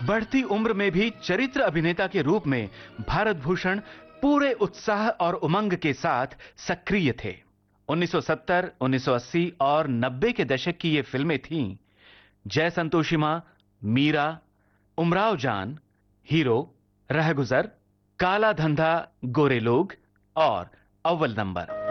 बढ़ती उम्र में भी चरित्र अभिनेता के रूप में भारत भूषण पूरे उत्साह और उमंग के साथ सक्रिय थे। 1970, 1980 और 90 के दशक की ये फिल्में थीं जय संतोषी मां, मीरा, उमराव जान, हीरो, रहगुजर, काला धंधा, गोरे लोग और अव्वल नंबर।